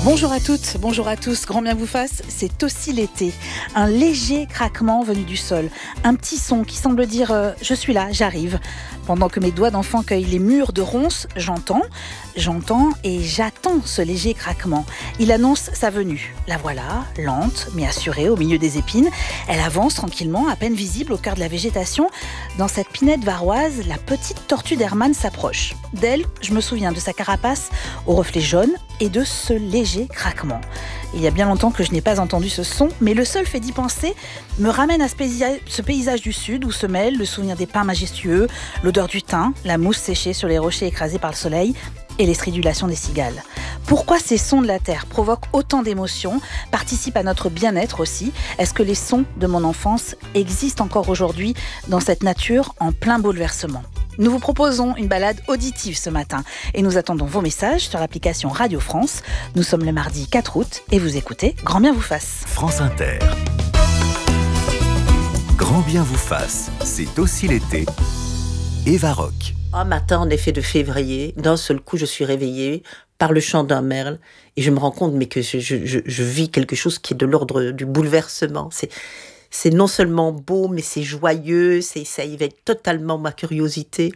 Bonjour à toutes, bonjour à tous, grand bien vous fasse, c'est aussi l'été. Un léger craquement venu du sol, un petit son qui semble dire je suis là, j'arrive. Pendant que mes doigts d'enfant cueillent les murs de ronces, j'entends et j'attends ce léger craquement. Il annonce sa venue. La voilà, lente mais assurée au milieu des épines. Elle avance tranquillement, à peine visible au cœur de la végétation. Dans cette pinette varoise, la petite tortue d'Hermann s'approche. D'elle, je me souviens de sa carapace au reflet jaune et de ce léger craquement. Il y a bien longtemps que je n'ai pas entendu ce son, mais le seul fait d'y penser me ramène à ce paysage du sud où se mêlent le souvenir des pins majestueux, l'odeur du thym, la mousse séchée sur les rochers écrasés par le soleil et les stridulations des cigales. Pourquoi ces sons de la terre provoquent autant d'émotions, participent à notre bien-être aussi? Est-ce que les sons de mon enfance existent encore aujourd'hui dans cette nature en plein bouleversement? Nous vous proposons une balade auditive ce matin et nous attendons vos messages sur l'application Radio France. Nous sommes le mardi 4 août et vous écoutez Grand bien vous fasse. France Inter. Grand bien vous fasse, c'est aussi l'été. Eva Rock. Un matin, en effet, de février, d'un seul coup, je suis réveillée par le chant d'un merle et je me rends compte que je vis quelque chose qui est de l'ordre du bouleversement. C'est non seulement beau, mais c'est joyeux, ça éveille totalement ma curiosité.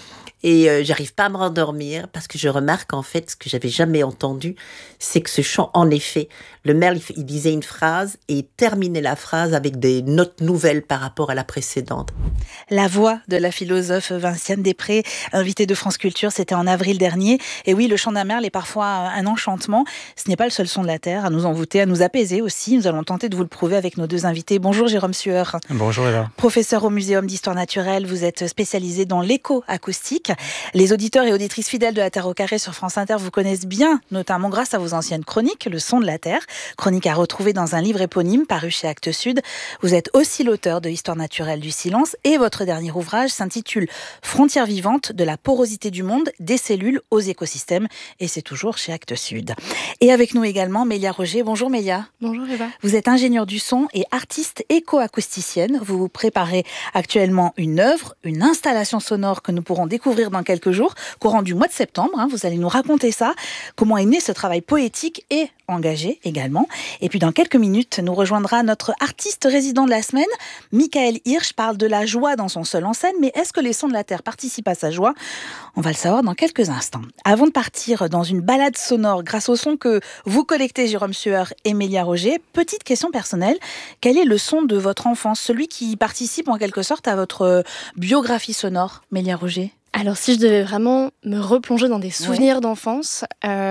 Et j'arrive pas à me rendormir parce que je remarque en fait ce que j'avais jamais entendu, c'est que ce chant, en effet, le merle, il disait une phrase et il terminait la phrase avec des notes nouvelles par rapport à la précédente. La voix de la philosophe Vinciane Després, invitée de France Culture, c'était en avril dernier. Et oui, le chant d'un merle est parfois un enchantement. Ce n'est pas le seul son de la terre, à nous envoûter, à nous apaiser aussi. Nous allons tenter de vous le prouver avec nos deux invités. Bonjour Jérôme Sueur. Bonjour Eva. Professeur au Muséum d'Histoire naturelle, vous êtes spécialisé dans l'écho-acoustique. Les auditeurs et auditrices fidèles de La Terre au carré sur France Inter vous connaissent bien, notamment grâce à vos anciennes chroniques, Le son de la Terre, chronique à retrouver dans un livre éponyme paru chez Actes Sud. Vous êtes aussi l'auteur de Histoire naturelle du silence et votre dernier ouvrage s'intitule Frontières vivantes de la porosité du monde, des cellules aux écosystèmes, et c'est toujours chez Actes Sud. Et avec nous également Mélia Roger. Bonjour Mélia. Bonjour Eva. Vous êtes ingénieure du son et artiste éco-acousticienne. Vous vous préparez actuellement une œuvre, une installation sonore que nous pourrons découvrir dans quelques jours, courant du mois de septembre. Vous allez nous raconter ça, comment est né ce travail poétique et engagé également. Et puis dans quelques minutes, nous rejoindra notre artiste résident de la semaine. Michael Hirsch parle de la joie dans son seul en scène, mais est-ce que les sons de la terre participent à sa joie? On va le savoir dans quelques instants. Avant de partir dans une balade sonore grâce au son que vous collectez, Jérôme Sueur et Mélia Roger, petite question personnelle, quel est le son de votre enfance, celui qui participe en quelque sorte à votre biographie sonore, Mélia Roger? Alors si je devais vraiment me replonger dans des souvenirs d'enfance,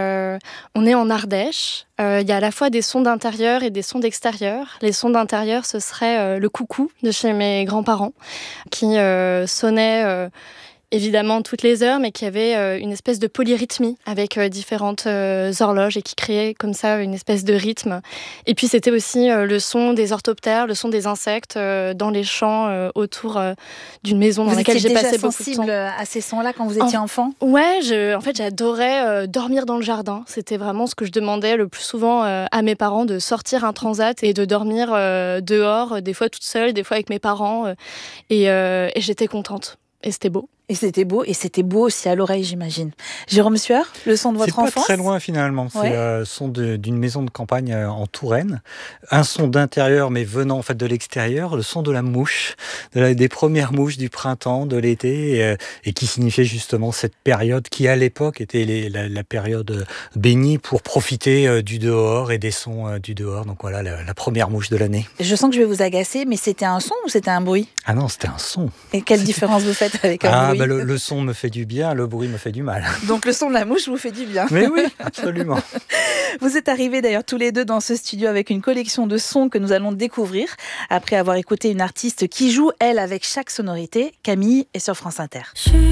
on est en Ardèche. Il y a à la fois des sons d'intérieur et des sons d'extérieur. Les sons d'intérieur, ce serait le coucou de chez mes grands-parents qui sonnait évidemment toutes les heures, mais qui avait une espèce de polyrythmie avec différentes horloges et qui créait comme ça une espèce de rythme. Et puis c'était aussi le son des orthoptères, le son des insectes dans les champs autour d'une maison dans laquelle j'ai passé beaucoup de temps. Vous étiez déjà sensible à ces sons-là quand vous étiez enfant? Ouais, en fait j'adorais dormir dans le jardin. C'était vraiment ce que je demandais le plus souvent à mes parents, de sortir un transat et de dormir dehors, des fois toute seule, des fois avec mes parents. Et j'étais contente. Et c'était beau. Et c'était beau aussi à l'oreille, j'imagine. Jérôme Sueur, le son de votre enfance? C'est pas très loin finalement. C'est le son d'une maison de campagne en Touraine. Un son d'intérieur, mais venant en fait de l'extérieur. Le son de la mouche, des premières mouches du printemps, de l'été, et qui signifiait justement cette période qui à l'époque était la période bénie pour profiter du dehors et des sons du dehors. Donc voilà, la première mouche de l'année. Je sens que je vais vous agacer, mais c'était un son ou c'était un bruit? Ah non, c'était un son. Et quelle différence vous faites avec un bruit? Le son me fait du bien, le bruit me fait du mal. Donc le son de la mouche vous fait du bien. Mais oui, absolument. Vous êtes arrivés d'ailleurs tous les deux dans ce studio avec une collection de sons que nous allons découvrir après avoir écouté une artiste qui joue, elle, avec chaque sonorité. Camille est sur France Inter.